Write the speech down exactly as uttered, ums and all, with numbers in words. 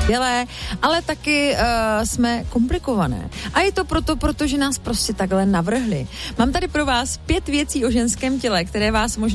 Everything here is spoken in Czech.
skvělé, ale taky uh, jsme komplikované. A je to proto, protože nás prostě takhle navrhli. Mám tady pro vás pět věcí o ženském těle, které vás možná